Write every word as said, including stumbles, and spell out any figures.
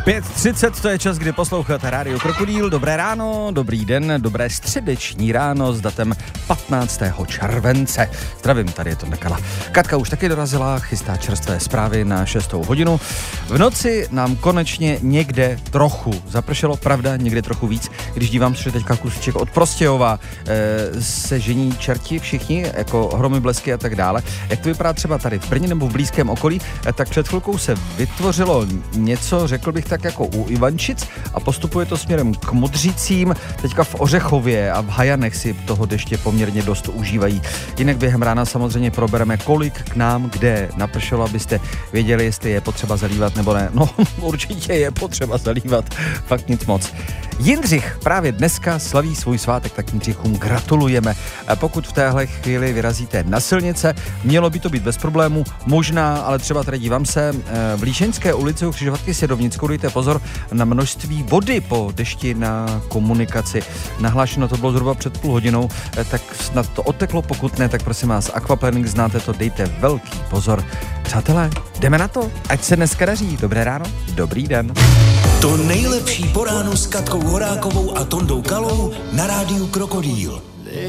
pět třicet, to je čas, kdy posloucháte Rádio Krokodýl. Dobré ráno, dobrý den, dobré středeční ráno s datem patnáctého července. Zdravím, tady je to Nekala. Katka už taky dorazila, chystá čerstvé zprávy na šestou hodinu. V noci nám konečně někde trochu zapršelo, pravda, někde trochu víc. Když dívám se teďka kusiček od Prostějova, e, se žení čerti všichni, jako hromy, blesky a tak dále. Jak to vypadá třeba tady v Brně nebo v blízkém okolí, e, tak před chvilkou se vytvořilo něco, řekl bych tak jako u Ivančic a postupuje to směrem k Modřicím. Teďka v Ořechově a v Hajanech si toho deště poměrně dost užívají. Jinak během rána samozřejmě probereme, kolik k nám kde napršelo, abyste věděli, jestli je potřeba zalívat nebo ne. No, určitě je potřeba zalívat, fakt nic moc. Jindřich právě dneska slaví svůj svátek, tak Jindřichům gratulujeme. A pokud v téhle chvíli vyrazíte na silnice, mělo by to být bez problému, možná, ale třeba tady dívám se, v Líšeňské ulici u křižovatky s Jedovnickou, dejte pozor na množství vody po dešti na komunikaci. Nahlášeno to bylo zhruba před půl hodinou, tak snad to odteklo, pokud ne, tak prosím vás, aquaplaning znáte to, dejte velký pozor. Přátelé, jdeme na to, ať se dneska daří. Dobré ráno, dobrý den. To nejlepší po ránu s Katkou Horákovou a Tondou Kalou na Rádiu Krokodýl.